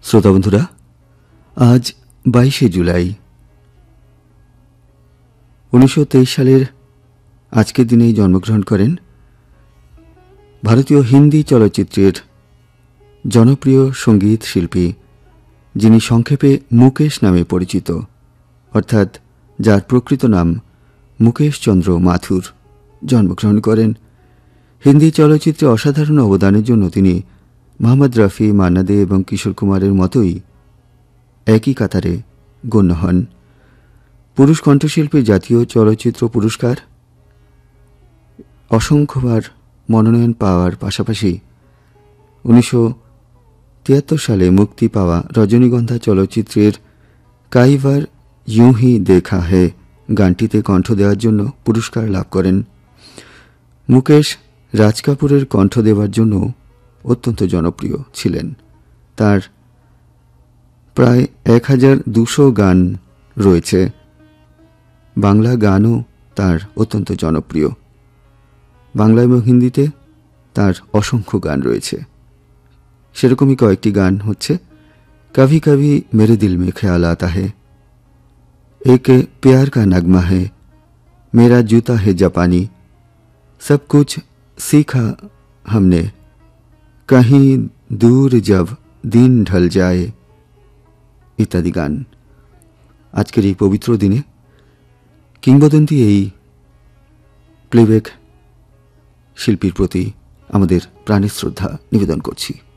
শ্রোতা বন্ধুরা, আজ 22শে জুলাই 1923 সালের আজকের দিনেই জন্মগ্রহণ করেন ভারতীয় হিন্দি চলচ্চিত্রের জনপ্রিয় সঙ্গীত শিল্পী, যিনি সংক্ষেপে মুকেশ নামে পরিচিত, অর্থাৎ যার প্রকৃত নাম মুকেশ চন্দ্র মাথুর। জন্মগ্রহণ করেন। হিন্দি চলচ্চিত্রে অসাধারণ অবদানের জন্য তিনি মোহাম্মদ রফি, মান্না দে এবং কিশোর কুমারের মতোই একই কাতারে গণ্য হন। পুরুষ কণ্ঠশিল্পী জাতীয় চলচ্চিত্র পুরস্কার অসংখ্যবার মনোনয়ন পাওয়ার পাশাপাশি 1973 সালে মুক্তি পাওয়া রজনীগন্ধা চলচ্চিত্রের কাই বার ইউঁ হি দেখা হে গানটিতে কণ্ঠ দেওয়ার জন্য পুরস্কার লাভ করেন। মুকেশ রাজ কাপুরের কণ্ঠ দেওয়ার জন্য অত্যন্ত জনপ্রিয় ছিলেন। তার প্রায় 1200 গান রয়েছে। বাংলা গানও তার অত্যন্ত জনপ্রিয়। বাংলা এবং হিন্দিতে তার অসংখ্য গান রয়েছে। সেরকমই কয়েকটি গান হচ্ছে কভি কভি মেরে দিল মে খেয়াল আতা হে, এক প্যার কা নগমা হে, মেরা জুতা হে জাপানি, সব কুছ सीखा हमने, कहीं दूर जब दिन ढल जाए ইত্যাদি গান। আজকের এই পবিত্র দিনে কিংবদন্তি এই প্লেব্যাক শিল্পীর প্রতি আমাদের প্রাণের শ্রদ্ধা নিবেদন করছি।